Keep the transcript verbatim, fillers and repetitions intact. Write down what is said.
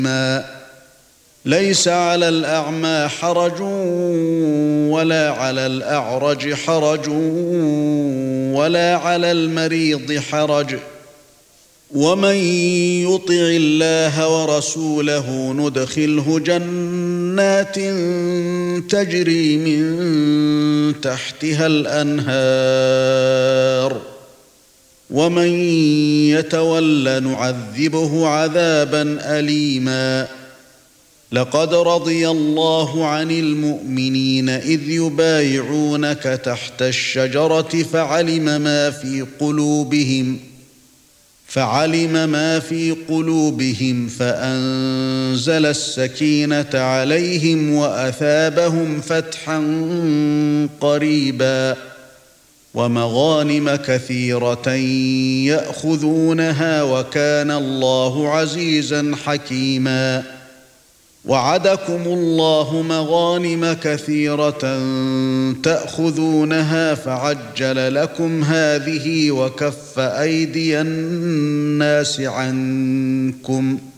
ليس على الأعمى حرج ولا على الأعرج حرج ولا على المريض حرج ومن يطع الله ورسوله ندخله جنات تجري من تحتها الأنهار ومن يتول نعذبه عذابا أليما لقد رضي الله عن المؤمنين إذ يبايعونك تحت الشجرة فعلم ما في قلوبهم فعلم ما في قلوبهم فأنزل السكينة عليهم وأثابهم فتحا قريبا ومغانم كثيرة يأخذونها وكان الله عزيزا حكيما وعدكم الله مغانم كثيرة تأخذونها فعجل لكم هذه وكف أيدي الناس عنكم